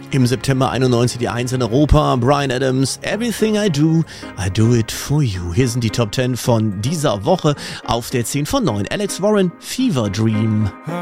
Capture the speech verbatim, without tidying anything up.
Im September einundneunzig die eins in Europa, Bryan Adams, Everything I Do, I Do It For You. Hier sind die Top zehn von dieser Woche. Auf der zehn von neun, Alex Warren, Fever Dream.